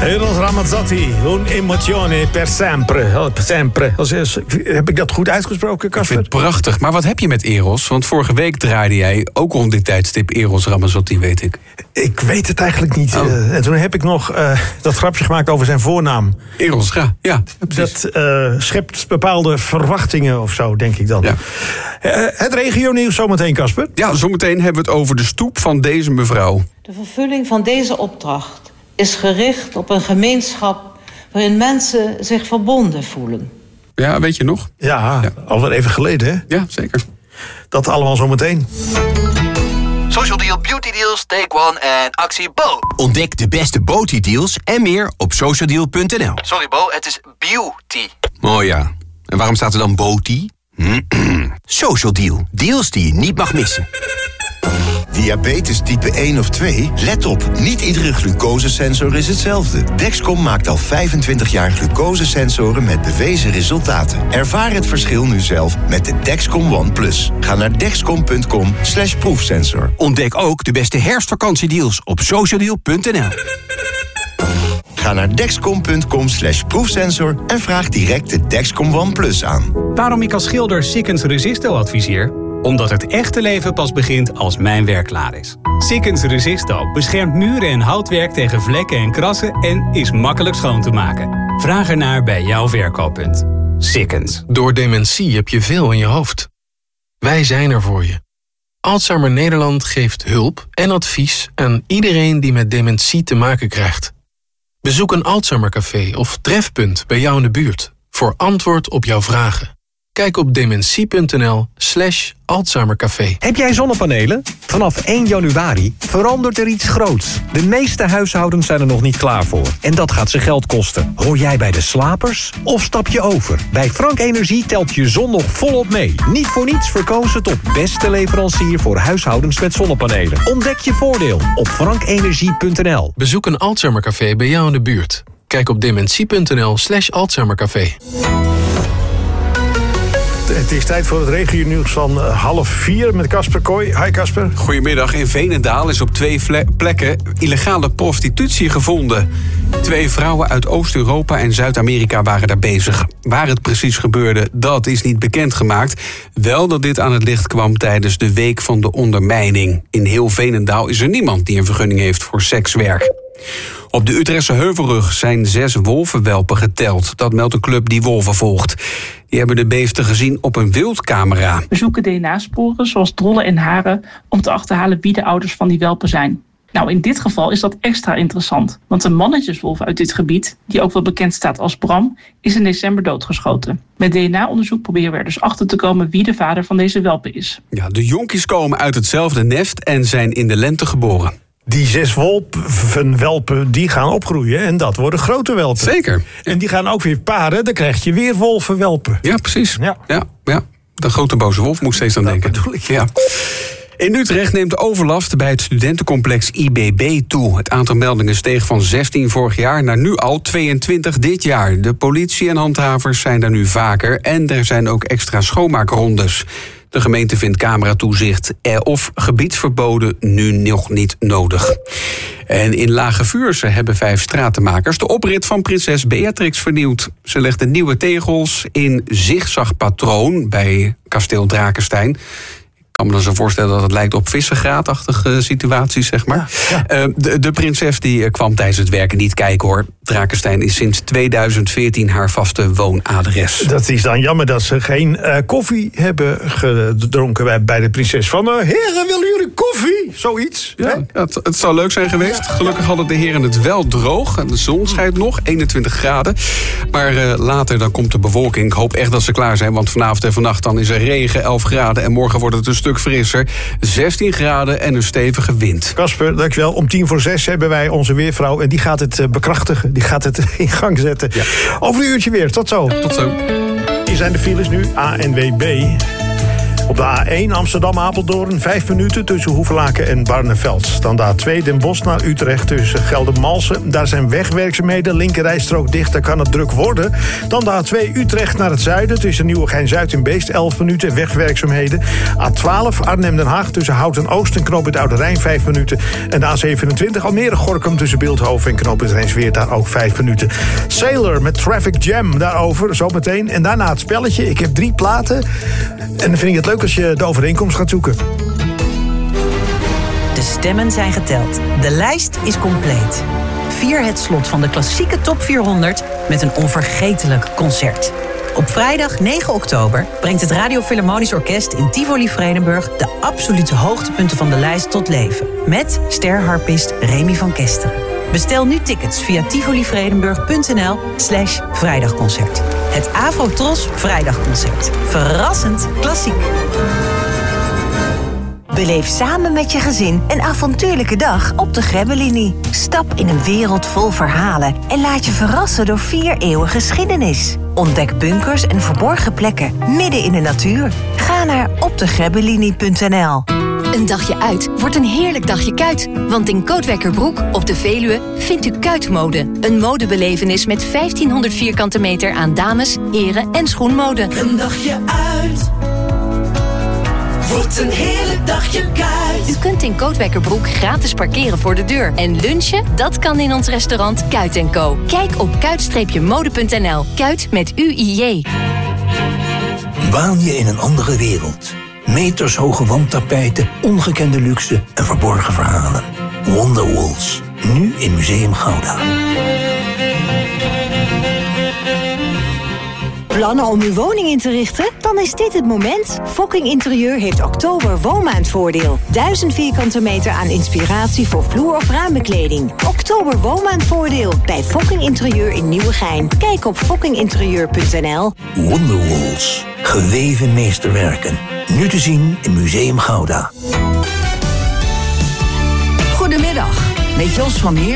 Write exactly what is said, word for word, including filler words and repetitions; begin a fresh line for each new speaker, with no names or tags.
Eros Ramazzotti, un emozione per sempre. Oh, per sempre. Heb ik dat goed uitgesproken, Casper?
Ik vind het prachtig. Maar wat heb je met Eros? Want vorige week draaide jij ook rond dit tijdstip Eros Ramazzotti, weet ik.
Ik weet het eigenlijk niet.
Oh.
Uh, en toen heb ik nog uh, dat grapje gemaakt over zijn voornaam.
Eros, ja. ja
dat uh, schept bepaalde verwachtingen of zo, denk ik dan. Ja. Uh, het regionieuws zometeen, Casper.
Ja, zometeen hebben we het over de stoep van deze mevrouw.
De vervulling van deze opdracht is gericht op een gemeenschap waarin mensen zich verbonden voelen.
Ja, weet je nog?
Ja, ja. alweer even geleden, hè?
Ja, zeker.
Dat allemaal zometeen.
Social Deal, Beauty Deals, Take One en actie Bo.
Ontdek de beste Beauty deals en meer op social deal punt n l.
Sorry Bo, het is beauty.
Oh ja, en waarom staat er dan Beauty? Social Deal, deals die je niet mag missen.
Diabetes type één of twee? Let op, niet iedere glucosesensor is hetzelfde. Dexcom maakt al vijfentwintig jaar glucosesensoren met bewezen resultaten. Ervaar het verschil nu zelf met de Dexcom One Plus. Ga naar dexcom punt com slash proefsensor.
Ontdek ook de beste herfstvakantiedeals op social deal punt n l.
Ga naar dexcom punt com slash proefsensor en vraag direct de Dexcom One Plus aan.
Waarom ik als schilder Sikkens Resisto adviseer? Omdat het echte leven pas begint als mijn werk klaar is. Sikkens Resisto beschermt muren en houtwerk tegen vlekken en krassen en is makkelijk schoon te maken. Vraag ernaar bij jouw verkooppunt. Sikkens.
Door dementie heb je veel in je hoofd. Wij zijn er voor je. Alzheimer Nederland geeft hulp en advies aan iedereen die met dementie te maken krijgt. Bezoek een Alzheimercafé of trefpunt bij jou in de buurt voor antwoord op jouw vragen. Kijk op dementie punt n l slash Alzheimercafé.
Heb jij zonnepanelen? Vanaf één januari verandert er iets groots. De meeste huishoudens zijn er nog niet klaar voor. En dat gaat ze geld kosten. Hoor jij bij de slapers? Of stap je over? Bij Frank Energie telt je zon nog volop mee. Niet voor niets verkozen tot beste leverancier voor huishoudens met zonnepanelen. Ontdek je voordeel op frank energie punt n l.
Bezoek een Alzheimercafé bij jou in de buurt. Kijk op dementie punt n l slash Alzheimercafé.
Het is tijd voor het regionieuws van half vier met Casper Kooi. Hi Casper.
Goedemiddag. In Veenendaal is op twee vle- plekken illegale prostitutie gevonden. Twee vrouwen uit Oost-Europa en Zuid-Amerika waren daar bezig. Waar het precies gebeurde, dat is niet bekendgemaakt. Wel dat dit aan het licht kwam tijdens de Week van de Ondermijning. In heel Veenendaal is er niemand die een vergunning heeft voor sekswerk. Op de Utrechtse Heuvelrug zijn zes wolvenwelpen geteld. Dat meldt een club die wolven volgt. Die hebben de beesten gezien op een wildcamera.
We zoeken D N A-sporen, zoals drollen en haren, om te achterhalen wie de ouders van die welpen zijn. Nou, in dit geval is dat extra interessant. Want een mannetjeswolf uit dit gebied, die ook wel bekend staat als Bram, is in december doodgeschoten. Met D N A-onderzoek proberen we er dus achter te komen wie de vader van deze welpen is.
Ja, de jonkies komen uit hetzelfde nest en zijn in de lente geboren.
Die zes wolvenwelpen die gaan opgroeien en dat worden grote welpen.
Zeker.
En die gaan ook weer paren, dan krijg je weer wolvenwelpen.
Ja, precies.
Ja.
Ja, ja. De grote boze wolf moet steeds aan
dat
denken.
bedoel ik.
Ja. In Utrecht neemt de overlast bij het studentencomplex I B B toe. Het aantal meldingen steeg van zestien vorig jaar naar nu al tweeëntwintig dit jaar. De politie en handhavers zijn daar nu vaker en er zijn ook extra schoonmaakrondes. De gemeente vindt cameratoezicht of gebiedsverboden nu nog niet nodig. En in Lage Vuursche hebben vijf stratenmakers de oprit van prinses Beatrix vernieuwd. Ze legden nieuwe tegels in zigzagpatroon bij kasteel Drakenstein. Ik kan me dan zo voorstellen dat het lijkt op vissengraatachtige situaties, zeg maar. Ja, ja. Uh, de, de prinses die kwam tijdens het werken niet kijken, hoor. Drakenstein is sinds tweeduizend veertien haar vaste woonadres.
Dat is dan jammer dat ze geen uh, koffie hebben gedronken bij, bij de prinses. Van, uh, heren, willen jullie koffie? Zoiets.
Ja, het, het zou leuk zijn geweest. Gelukkig hadden de heren het wel droog. De zon schijnt nog, eenentwintig graden. Maar uh, later dan komt de bewolking. Ik hoop echt dat ze klaar zijn, want vanavond en vannacht dan is er regen, elf graden. En morgen wordt het een stuk frisser, zestien graden en een stevige wind.
Casper, dankjewel. Om tien voor zes hebben wij onze weervrouw en die gaat het uh, bekrachtigen. Die gaat het in gang zetten. Ja. Over een uurtje weer. Tot zo.
Ja, tot zo.
Hier zijn de files nu. A N W B. Op de A één Amsterdam-Apeldoorn vijf minuten tussen Hoevelaken en Barneveld. Dan de A twee Den Bosch naar Utrecht tussen Geldermalsen. Daar zijn wegwerkzaamheden, linkerrijstrook dicht, daar kan het druk worden. Dan de A twee Utrecht naar het zuiden tussen Nieuwegein-Zuid en Beest elf minuten, wegwerkzaamheden. A twaalf Arnhem-Den Haag tussen Houten-Oost en Knoop het Oude Rijn vijf minuten. En de A zevenentwintig Almere-Gorkum tussen Beeldhoven en Knoop het Rijnsweer daar ook vijf minuten. Sailor met Traffic Jam daarover, zo meteen. En daarna het spelletje. Ik heb drie platen. En dan vind ik het leuk als je de overeenkomst gaat zoeken.
De stemmen zijn geteld. De lijst is compleet. Vier het slot van de klassieke top vierhonderd met een onvergetelijk concert. Op vrijdag negen oktober brengt het Radio Philharmonisch Orkest in Tivoli Vredenburg de absolute hoogtepunten van de lijst tot leven. Met sterharpist Remy van Kesteren. Bestel nu tickets via tivolivredenburg.nl slash vrijdagconcert. Het Afro-Tros Vrijdagconcert. Verrassend klassiek.
Beleef samen met je gezin een avontuurlijke dag op de Grebbelinie. Stap in een wereld vol verhalen en laat je verrassen door vier eeuwen geschiedenis. Ontdek bunkers en verborgen plekken midden in de natuur. Ga naar opdegrebbelinie punt n l.
Een dagje uit wordt een heerlijk dagje kuit. Want in Kootwijkerbroek op de Veluwe vindt u kuitmode. Een modebelevenis met vijftienhonderd vierkante meter aan dames, heren en schoenmode.
Een dagje uit wordt een heerlijk dagje kuit.
U kunt in Kootwijkerbroek gratis parkeren voor de deur. En lunchen, dat kan in ons restaurant Kuit en Co. Kijk op kuit mode punt n l. Kuit met U I J.
Waan je in een andere wereld. Metershoge wandtapijten, ongekende luxe en verborgen verhalen. Wonderwalls, nu in Museum Gouda.
Plannen om uw woning in te richten? Dan is dit het moment. Fokking Interieur heeft oktober woonmaandvoordeel. duizend vierkante meter aan inspiratie voor vloer- of raambekleding. Oktober woonmaandvoordeel bij Fokking Interieur in Nieuwegein. Kijk op fokking interieur punt n l.
Wonderwalls, geweven meesterwerken. Nu te zien in Museum Gouda.
Goedemiddag, met Jos van Meer.